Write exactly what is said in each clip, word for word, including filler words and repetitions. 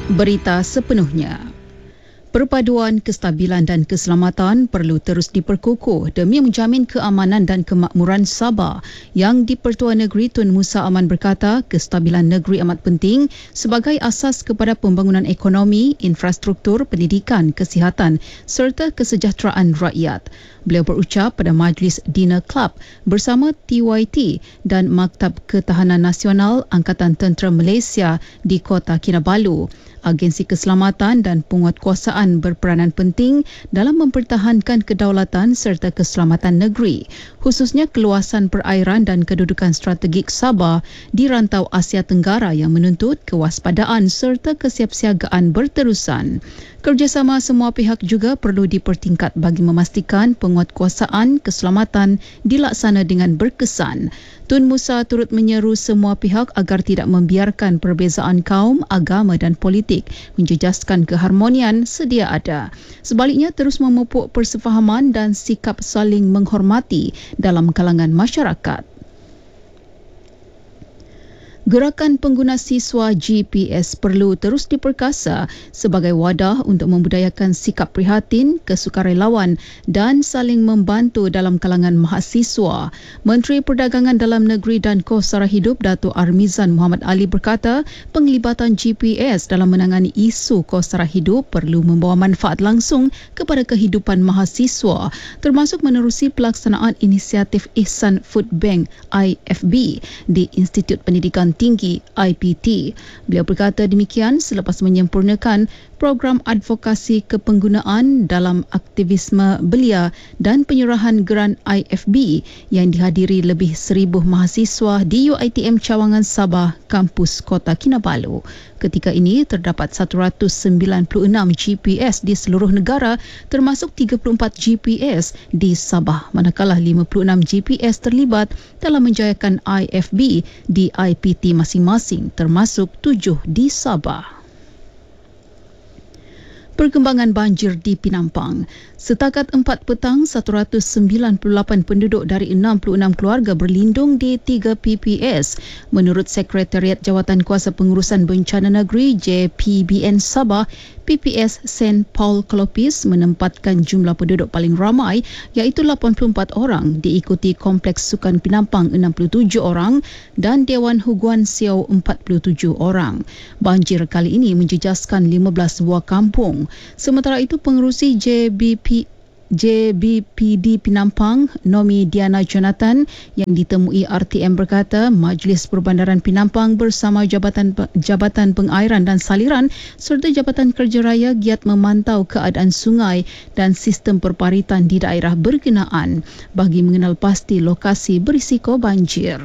Berita sepenuhnya. Perpaduan kestabilan dan keselamatan perlu terus diperkukuh demi menjamin keamanan dan kemakmuran Sabah. Yang di-Pertua Negeri Tun Musa Aman berkata, kestabilan negeri amat penting sebagai asas kepada pembangunan ekonomi, infrastruktur, pendidikan, kesihatan serta kesejahteraan rakyat. Beliau berucap pada Majlis Dinner Club bersama T Y T dan Maktab Ketahanan Nasional Angkatan Tentera Malaysia di Kota Kinabalu. Agensi keselamatan dan penguatkuasaan berperanan penting dalam mempertahankan kedaulatan serta keselamatan negeri, khususnya keluasan perairan dan kedudukan strategik Sabah di rantau Asia Tenggara yang menuntut kewaspadaan serta kesiapsiagaan berterusan. Kerjasama semua pihak juga perlu dipertingkat bagi memastikan penguatkuasaan keselamatan dilaksana dengan berkesan. Tun Musa turut menyeru semua pihak agar tidak membiarkan perbezaan kaum, agama dan politik menjejaskan keharmonian sedia ada. Sebaliknya, terus memupuk persefahaman dan sikap saling menghormati dalam kalangan masyarakat. Gerakan pengguna siswa G P S perlu terus diperkasa sebagai wadah untuk membudayakan sikap prihatin, kesukarelawan dan saling membantu dalam kalangan mahasiswa. Menteri Perdagangan Dalam Negeri dan Kos Sara Hidup Datuk Armizan Muhammad Ali berkata, penglibatan G P S dalam menangani isu kos sara hidup perlu membawa manfaat langsung kepada kehidupan mahasiswa, termasuk menerusi pelaksanaan inisiatif Ihsan Food Bank I F B di Institut Pendidikan Tinggi I P T. Beliau berkata demikian selepas menyempurnakan program advokasi kepenggunaan dalam aktivisme belia dan penyerahan geran I F B yang dihadiri lebih seribu mahasiswa di U I T M Cawangan Sabah, kampus Kota Kinabalu. Ketika ini terdapat seratus sembilan puluh enam G P S di seluruh negara, termasuk tiga puluh empat G P S di Sabah, manakala lima puluh enam G P S terlibat dalam menjayakan I F B di I P T masing-masing, termasuk tujuh di Sabah. Perkembangan banjir di Penampang. Setakat empat petang, seratus sembilan puluh lapan penduduk dari enam puluh enam keluarga berlindung di tiga P P S. Menurut Sekretariat Jawatan Kuasa Pengurusan Bencana Negeri J P B N Sabah, P P S Saint Paul Kelopis menempatkan jumlah penduduk paling ramai iaitu lapan puluh empat orang, diikuti Kompleks Sukan Penampang enam puluh tujuh orang dan Dewan Huguan Siau empat puluh tujuh orang. Banjir kali ini menjejaskan lima belas buah kampung. Sementara itu, pengerusi J B P J B P D Penampang, Nomi Diana Jonathan, yang ditemui R T M berkata, Majlis Perbandaran Penampang bersama Jabatan Jabatan Pengairan dan Saliran serta Jabatan Kerja Raya giat memantau keadaan sungai dan sistem perparitan di daerah berkenaan bagi mengenal pasti lokasi berisiko banjir.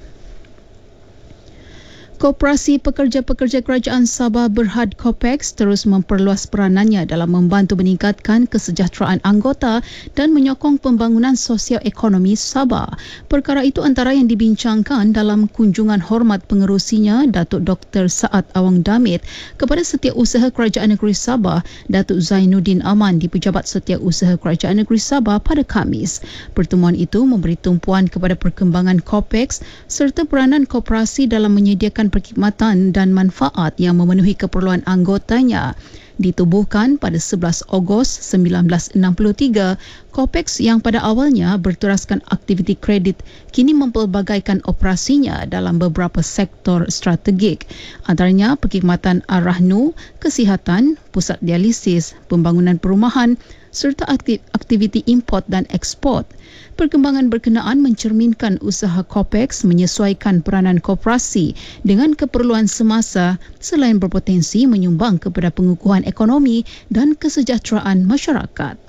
Koperasi Pekerja-Pekerja Kerajaan Sabah Berhad Copex terus memperluas peranannya dalam membantu meningkatkan kesejahteraan anggota dan menyokong pembangunan sosio-ekonomi Sabah. Perkara itu antara yang dibincangkan dalam kunjungan hormat pengerusinya, Datuk Doktor Saad Awang Damit, kepada Setiausaha Kerajaan Negeri Sabah, Datuk Zainuddin Aman di Pejabat Setiausaha Kerajaan Negeri Sabah pada Khamis. Pertemuan itu memberi tumpuan kepada perkembangan Copex serta peranan koperasi dalam menyediakan perkhidmatan dan manfaat yang memenuhi keperluan anggotanya. Ditubuhkan pada sebelas Ogos seribu sembilan ratus enam puluh tiga, Copex yang pada awalnya berteraskan aktiviti kredit kini mempelbagaikan operasinya dalam beberapa sektor strategik, antaranya perkhidmatan Ar-Rahnu, kesihatan, pusat dialisis, pembangunan perumahan serta aktiviti import dan ekspor. Perkembangan berkenaan mencerminkan usaha Copex menyesuaikan peranan koperasi dengan keperluan semasa selain berpotensi menyumbang kepada pengukuhan ekonomi dan kesejahteraan masyarakat.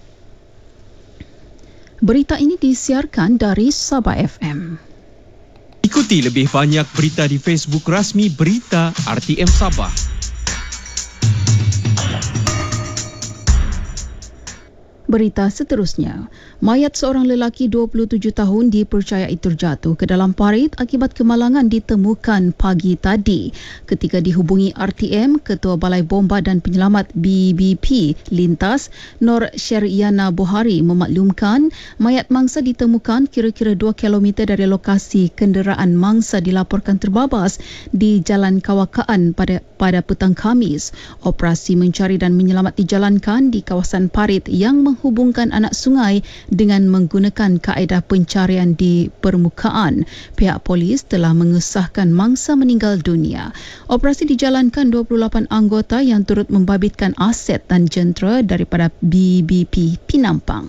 Berita ini disiarkan dari Sabah F M. Ikuti lebih banyak berita di Facebook rasmi Berita R T M Sabah. Berita seterusnya, mayat seorang lelaki dua puluh tujuh tahun dipercayai terjatuh ke dalam parit akibat kemalangan ditemukan pagi tadi. Ketika dihubungi R T M, Ketua Balai Bomba dan Penyelamat B B P Lintas, Nur Syariana Bohari memaklumkan mayat mangsa ditemukan kira-kira dua kilometer dari lokasi kenderaan mangsa dilaporkan terbabas di Jalan Kawakaan pada pada petang Khamis. Operasi mencari dan menyelamat dijalankan di kawasan parit yang menghubungkan anak sungai dengan menggunakan kaedah pencarian di permukaan. Pihak polis telah mengesahkan mangsa meninggal dunia. Operasi dijalankan dua puluh lapan anggota yang turut membabitkan aset dan jentera daripada B B P Pinampang.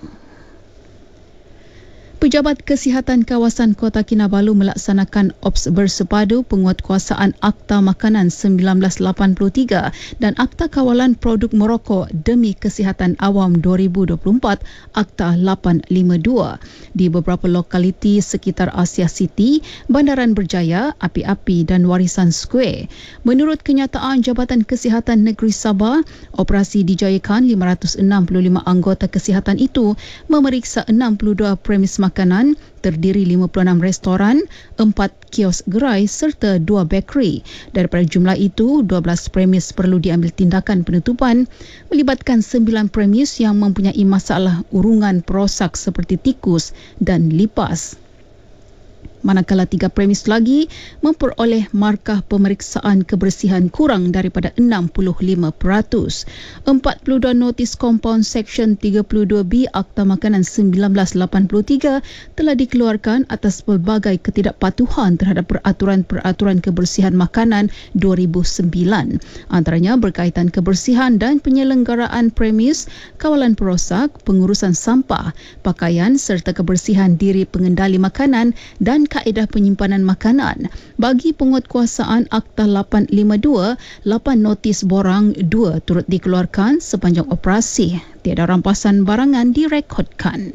Pejabat Kesihatan Kawasan Kota Kinabalu melaksanakan ops bersepadu penguatkuasaan Akta Makanan seribu sembilan ratus lapan puluh tiga dan Akta Kawalan Produk Merokok demi Kesihatan Awam dua ribu dua puluh empat Akta lapan lima dua di beberapa lokaliti sekitar Asia City, Bandaran Berjaya, Api-Api dan Warisan Square. Menurut kenyataan Jabatan Kesihatan Negeri Sabah, operasi dijayakan lima ratus enam puluh lima anggota kesihatan itu memeriksa enam puluh dua premis makanan terdiri lima puluh enam restoran, empat kios gerai serta dua bakery. Daripada jumlah itu, dua belas premis perlu diambil tindakan penutupan melibatkan sembilan premis yang mempunyai masalah urungan perosak seperti tikus dan lipas. Manakala tiga premis lagi memperoleh markah pemeriksaan kebersihan kurang daripada enam puluh lima peratus. empat puluh dua notis kompaun Seksyen tiga puluh dua B Akta Makanan seribu sembilan ratus lapan puluh tiga telah dikeluarkan atas pelbagai ketidakpatuhan terhadap peraturan-peraturan kebersihan makanan dua ribu sembilan. Antaranya berkaitan kebersihan dan penyelenggaraan premis, kawalan perosak, pengurusan sampah, pakaian serta kebersihan diri pengendali makanan dan kaedah penyimpanan makanan. Bagi penguatkuasaan Akta lapan lima dua, lapan notis borang dua turut dikeluarkan sepanjang operasi. Tiada rampasan barangan direkodkan.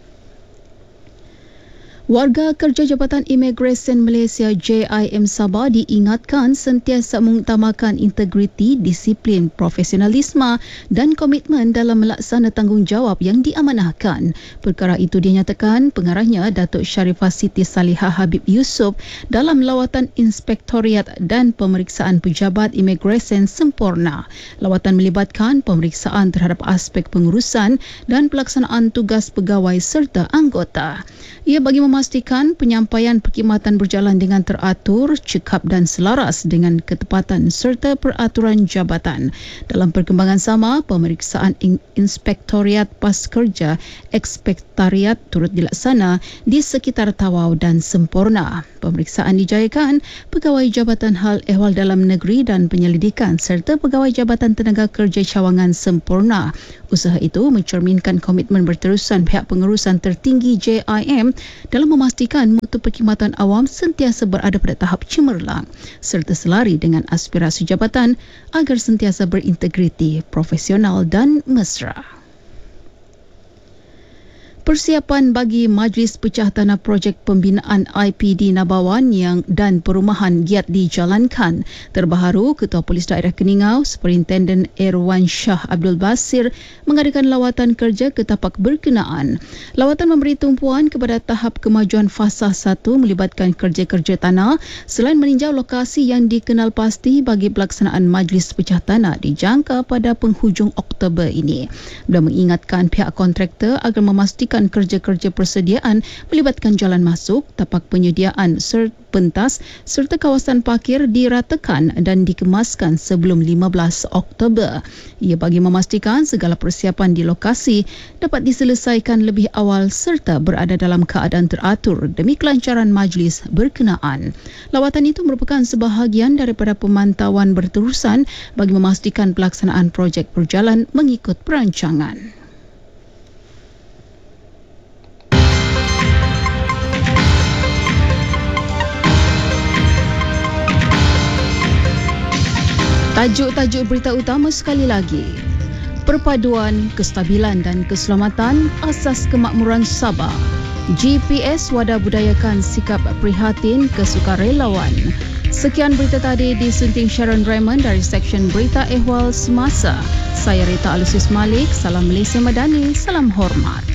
Warga kerja Jabatan Imigresen Malaysia J I M Sabah diingatkan sentiasa mengutamakan integriti, disiplin, profesionalisme dan komitmen dalam melaksana tanggungjawab yang diamanahkan. Perkara itu dinyatakan pengarahnya Datuk Sharifah Siti Salihah Habib Yusof dalam lawatan Inspektoriat dan Pemeriksaan Pejabat Imigresen sempurna. Lawatan melibatkan pemeriksaan terhadap aspek pengurusan dan pelaksanaan tugas pegawai serta anggota. Ia bagi memastikan penyampaian perkhidmatan berjalan dengan teratur, cekap dan selaras dengan ketepatan serta peraturan jabatan. Dalam perkembangan sama, pemeriksaan Inspektoriat Pas Kerja Ekspektariat turut dilaksana di sekitar Tawau dan Sempurna. Pemeriksaan dijayakan Pegawai Jabatan Hal Ehwal Dalam Negeri dan Penyelidikan serta Pegawai Jabatan Tenaga Kerja Cawangan Sempurna. Usaha itu mencerminkan komitmen berterusan pihak pengurusan tertinggi J I M dalam memastikan mutu perkhidmatan awam sentiasa berada pada tahap cemerlang serta selari dengan aspirasi jabatan agar sentiasa berintegriti, profesional dan mesra. Persiapan bagi Majlis Pecah Tanah Projek Pembinaan I P D Nabawan yang dan perumahan giat dijalankan. Terbaharu, Ketua Polis Daerah Keningau, Superintenden Erwan Shah Abdul Basir mengadakan lawatan kerja ke tapak berkenaan. Lawatan memberi tumpuan kepada tahap kemajuan fasa satu melibatkan kerja-kerja tanah selain meninjau lokasi yang dikenal pasti bagi pelaksanaan Majlis Pecah Tanah dijangka pada penghujung Oktober ini. Beliau mengingatkan pihak kontraktor agar memastikan kerja-kerja persediaan melibatkan jalan masuk, tapak penyediaan ser pentas serta kawasan parkir diratakan dan dikemaskan sebelum lima belas Oktober. Ia bagi memastikan segala persiapan di lokasi dapat diselesaikan lebih awal serta berada dalam keadaan teratur demi kelancaran majlis berkenaan. Lawatan itu merupakan sebahagian daripada pemantauan berterusan bagi memastikan pelaksanaan projek berjalan mengikut perancangan. Tajuk-tajuk berita utama sekali lagi. Perpaduan, kestabilan dan keselamatan asas kemakmuran Sabah. G P S wadah budayakan sikap prihatin kesukarelawan. Sekian berita tadi disunting Sharon Raymond dari Seksyen Berita Ehwal Semasa. Saya Rita Alusius Malik, salam Malaysia Madani, salam hormat.